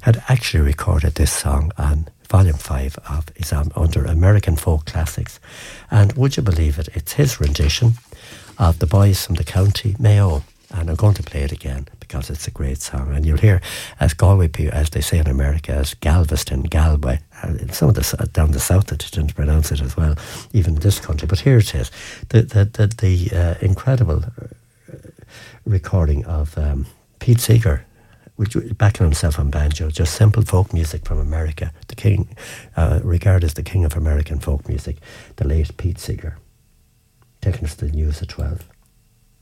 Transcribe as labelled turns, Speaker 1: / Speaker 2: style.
Speaker 1: had actually recorded this song on Volume 5 of his album under American Folk Classics. And would you believe it, it's his rendition of The Boys from the County Mayo. And I'm going to play it again because it's a great song. And you'll hear, as Galway people, as they say in America, as Galveston, Galway, some of the down the south that didn't pronounce it as well, even in this country. But here it is, the incredible recording of Pete Seeger, which backing himself on banjo, just simple folk music from America. The king, regarded as the king of American folk music, the late Pete Seeger. Taking us to the news at 12.